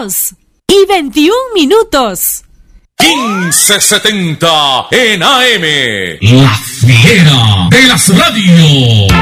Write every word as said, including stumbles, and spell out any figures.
dos y veintiún minutos. quince setenta en A M. La fiera de las radios.